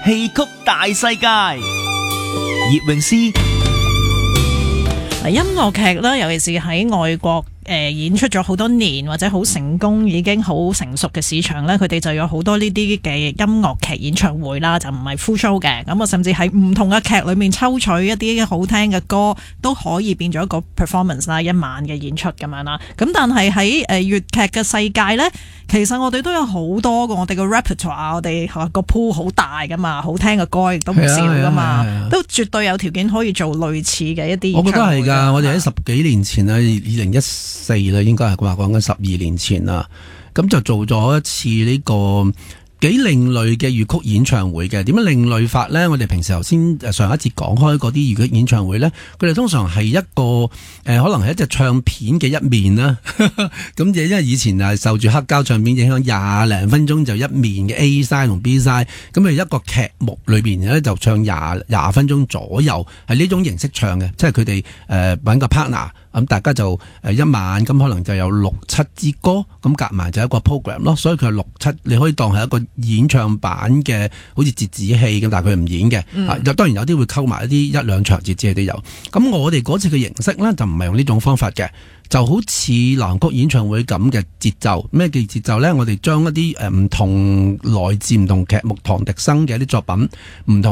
戲曲大世界，葉詠詩。 音樂劇啦，尤其是喺外國演出咗好多年或者好成功，已經好成熟嘅市場咧，佢哋就有好多呢啲嘅音樂劇演唱會啦，就唔係 full show 嘅。咁啊，甚至喺唔同嘅劇裏面抽取一啲好聽嘅歌，都可以變咗一個 performance 啦，一晚嘅演出咁樣啦。咁但係喺粵劇嘅世界咧，其實我哋都有好多個我哋嘅 repertoire，我哋個 pool 好大噶嘛，好聽嘅歌亦都唔少噶嘛，都絕對有條件可以做類似嘅一啲。 我覺得係㗎，我哋喺10幾年前啊，2014啦，應該係話講緊12年前啦，咁就做咗一次呢個幾另類嘅粵曲演唱會嘅。點樣另類法呢？我哋平時頭先上一節講開嗰啲粵曲演唱會呢，佢哋通常係一個可能係一隻唱片嘅一面啦。咁因為以前係受住黑膠唱片影響，20零分鐘就一面嘅 A side 同 B side， 咁佢一個劇目裏邊咧就唱廿分鐘左右，係呢種形式唱嘅，即係佢哋揾個 partner。咁大家就一晚咁可能就有6、7支歌，咁夾埋就一個 program 咯。所以佢係6、7，你可以當係一個演唱版嘅，好似折子戲咁，但係佢唔演嘅。當然有啲會溝埋一兩場折子戲都有。咁我哋嗰次嘅形式咧就唔係用呢種方法嘅，就好似流行曲演唱會咁嘅節奏。咩叫節奏咧？我哋將一啲唔同來自唔同劇目唐滌生嘅一啲作品，唔同